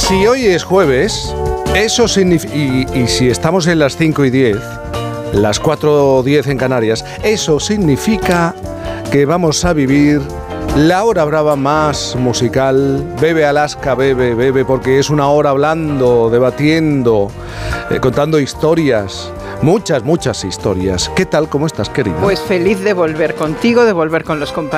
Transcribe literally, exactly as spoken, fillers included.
Si hoy es jueves, eso significa, y, y si estamos en las cinco y diez, las cuatro diez en Canarias, eso significa que vamos a vivir la hora brava más musical. Bebe Alaska, bebe, bebe, porque es una hora hablando, debatiendo, eh, contando historias. Muchas, muchas historias. ¿Qué tal? ¿Cómo estás, querida? Pues feliz de volver contigo, de volver con los compañeros.